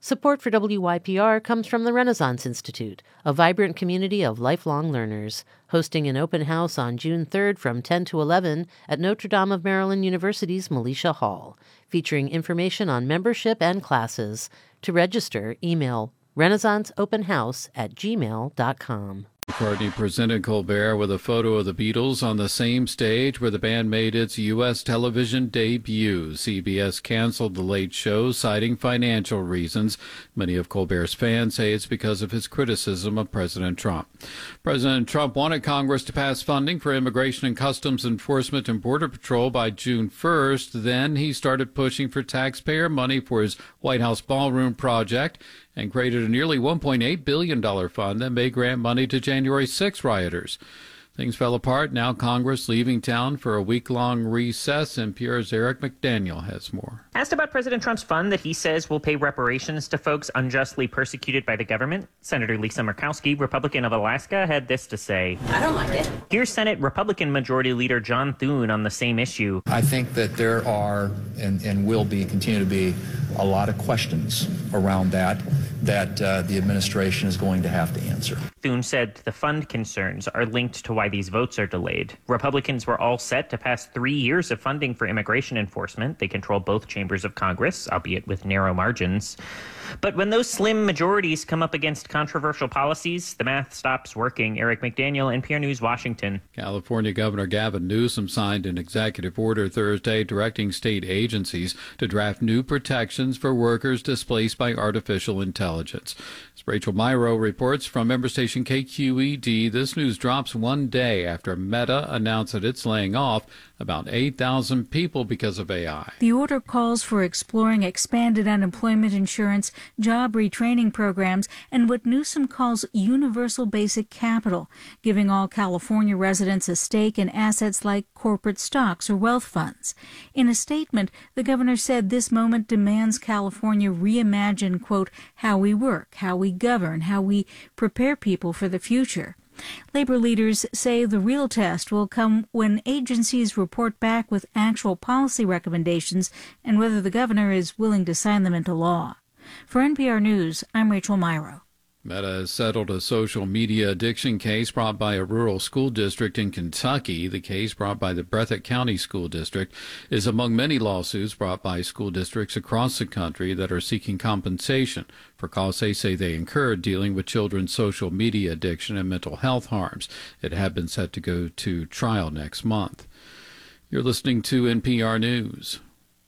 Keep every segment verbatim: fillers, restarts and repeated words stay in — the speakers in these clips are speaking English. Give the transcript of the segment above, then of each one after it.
Support for W Y P R comes from the Renaissance Institute, a vibrant community of lifelong learners, hosting an open house on June third from ten to eleven at Notre Dame of Maryland University's Militia Hall, featuring information on membership and classes. To register, email renaissanceopenhouse at gmail dot com. McCartney presented Colbert with a photo of the Beatles on the same stage where the band made its U S television debut. C B S canceled the late show, citing financial reasons. Many of Colbert's fans say it's because of his criticism of President Trump. President Trump wanted Congress to pass funding for Immigration and Customs Enforcement and Border Patrol by June first. Then he started pushing for taxpayer money for his White House ballroom project and created a nearly one point eight billion dollars fund that may grant money to January sixth rioters. Things fell apart. Now Congress leaving town for a week-long recess, and N P R's Eric McDaniel has more. Asked about President Trump's fund that he says will pay reparations to folks unjustly persecuted by the government, Senator Lisa Murkowski, Republican of Alaska, had this to say. I don't like it. Here's Senate Republican Majority Leader John Thune on the same issue. I think that there are and, and will be, continue to be, a lot of questions around that that uh, the administration is going to have to answer. Thune said the fund concerns are linked to why these votes are delayed. Republicans were all set to pass three years of funding for immigration enforcement. They control both chambers of Congress, albeit with narrow margins. But when those slim majorities come up against controversial policies, the math stops working. Eric McDaniel, N P R News, Washington. California Governor Gavin Newsom signed an executive order Thursday directing state agencies to draft new protections for workers displaced by artificial intelligence. As Rachel Myrow reports from member station K Q E D, this news drops one day after Meta announced that it's laying off about eight thousand people because of A I. The order calls for exploring expanded unemployment insurance, job retraining programs, and what Newsom calls universal basic capital, giving all California residents a stake in assets like corporate stocks or wealth funds. In a statement, the governor said this moment demands California reimagine, quote, how we work, how we govern, how we prepare people for the future. Labor leaders say the real test will come when agencies report back with actual policy recommendations and whether the governor is willing to sign them into law. For N P R News, I'm Rachel Myrow. Meta has settled a social media addiction case brought by a rural school district in Kentucky. The case brought by the Breathitt County School District is among many lawsuits brought by school districts across the country that are seeking compensation for costs they say they incurred dealing with children's social media addiction and mental health harms. It had been set to go to trial next month. You're listening to N P R News.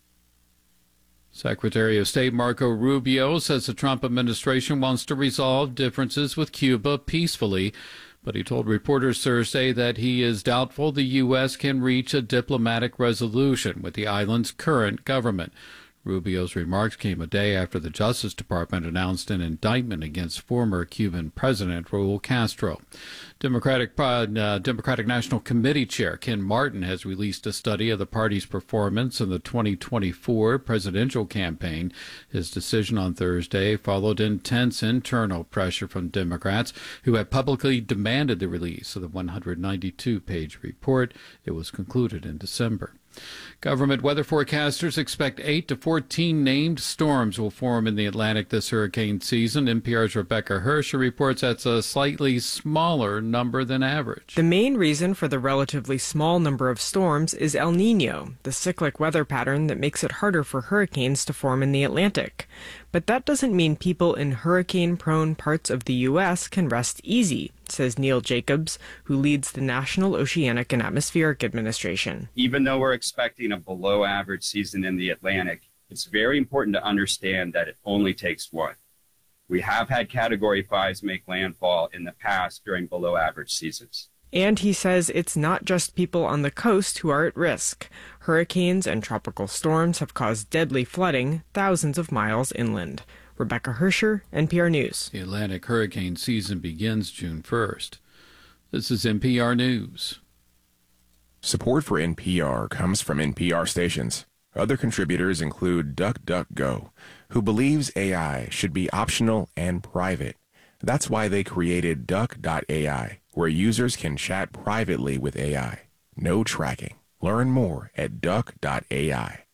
Secretary of State Marco Rubio says the Trump administration wants to resolve differences with Cuba peacefully, but he told reporters Thursday that he is doubtful the U S can reach a diplomatic resolution with the island's current government. Rubio's remarks came a day after the Justice Department announced an indictment against former Cuban President Raul Castro. Democratic uh, Democratic National Committee Chair Ken Martin has released a study of the party's performance in the twenty twenty-four presidential campaign. His decision on Thursday followed intense internal pressure from Democrats who have publicly demanded the release of the one hundred ninety-two page report. It was concluded in December. Government weather forecasters expect eight to fourteen named storms will form in the Atlantic this hurricane season. N P R's Rebecca Hersher reports that's a slightly smaller number than average. The main reason for the relatively small number of storms is El Niño, the cyclic weather pattern that makes it harder for hurricanes to form in the Atlantic. But that doesn't mean people in hurricane-prone parts of the U S can rest easy, says Neil Jacobs, who leads the National Oceanic and Atmospheric Administration. Even though we're expecting a below-average season in the Atlantic, it's very important to understand that it only takes one. We have had Category fives make landfall in the past during below-average seasons. And he says it's not just people on the coast who are at risk. Hurricanes and tropical storms have caused deadly flooding thousands of miles inland. Rebecca Hersher, N P R News. The Atlantic hurricane season begins June first. This is N P R News. Support for N P R comes from N P R stations. Other contributors include DuckDuckGo, who believes A I should be optional and private. That's why they created Duck dot A I, where users can chat privately with A I. No tracking. Learn more at Duck dot A I.